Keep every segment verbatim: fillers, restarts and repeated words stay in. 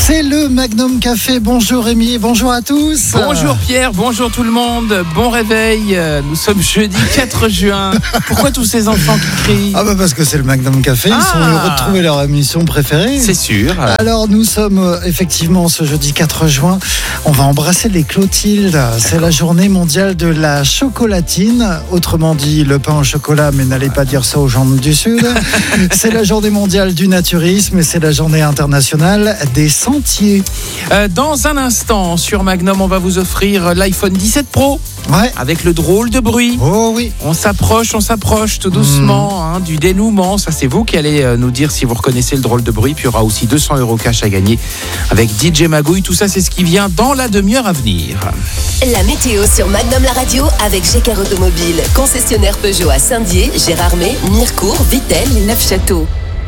C'est le Magnum Café. Bonjour Rémi, bonjour à tous. Bonjour Pierre, bonjour tout le monde. Bon réveil. Nous sommes jeudi quatre juin. Pourquoi tous ces enfants qui crient ? Ah bah parce que c'est le Magnum Café. Ils Ah. sont heureux de trouver leur émission préférée. C'est sûr. Alors nous sommes euh, effectivement ce jeudi quatre juin. On va embrasser les Clotildes. C'est la journée mondiale de la chocolatine. Autrement dit, le pain au chocolat, mais n'allez pas dire ça aux gens du Sud. C'est la journée mondiale du naturisme et c'est la journée internationale des sentiers. Euh, dans un instant, sur Magnum, on va vous offrir l'iPhone dix-sept Pro Ouais. avec le drôle de bruit. Oh oui. On s'approche, on s'approche tout doucement hein, du dénouement. Ça, c'est vous qui allez euh, nous dire si vous reconnaissez le drôle de bruit. Puis il y aura aussi deux cents euros cash à gagner avec D J Magouille. Tout ça, c'est ce qui vient dans la demi-heure à venir. La météo sur Magnum la radio avec Gécare Automobile, concessionnaire Peugeot à Saint-Dié, Gérardmer, Mirecourt, Vittel et Neufchâteau.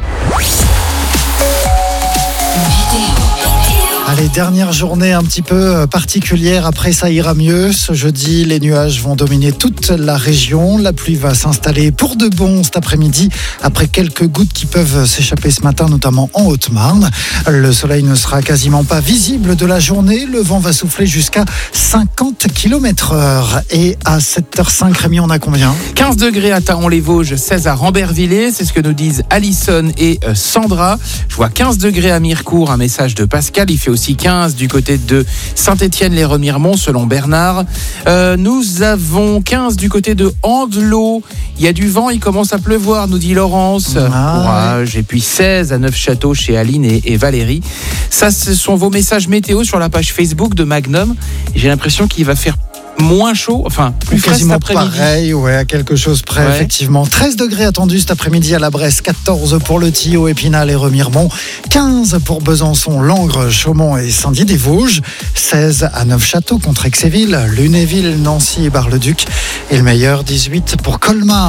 Allez, dernière journée un petit peu particulière. Après, ça ira mieux. Ce jeudi, les nuages vont dominer toute la région. La pluie va s'installer pour de bon cet après-midi, après quelques gouttes qui peuvent s'échapper ce matin, notamment en Haute-Marne. Le soleil ne sera quasiment pas visible de la journée. Le vent va souffler jusqu'à cinquante kilomètres heure. Et à sept heures cinq, Rémi, on a combien ? quinze degrés à Taon-les-Vosges, seize à Rambervillers, c'est ce que nous disent Alison et euh, Sandra. Je vois quinze degrés à Mirecourt, un message de Pascal. Il fait aussi quinze du côté de Saint-Étienne-les-Remiremont, selon Bernard. Euh, nous avons quinze du côté de Andelot. Il y a du vent, il commence à pleuvoir, nous dit Laurence. Ah, Courage. Et puis seize à Neufchâteau chez Aline et, et Valérie. Ça, ce sont vos messages météo sur la page Facebook de Magnum. Et j'ai l'impression qu'il va faire moins chaud, enfin plus frais cet Quasiment après-midi. pareil, ouais, à quelque chose près, Ouais. effectivement. treize degrés attendus cet après-midi à la Bresse, quatorze pour le Tillot, Épinal et Remiremont, quinze pour Besançon, Langres, Chaumont et Saint-Dié-des-Vosges, seize à Neufchâteau, contre Aix-et-Ville, Lunéville, Nancy et Bar-le-Duc, et le meilleur, dix-huit pour Colmar.